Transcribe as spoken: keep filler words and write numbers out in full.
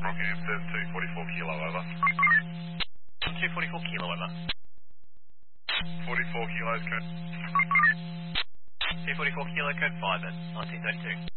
Rockhampton, two forty-four kilo over. two forty-four kilo over. forty-four kilos, code. two forty-four kilo code five at nineteen thirty-two.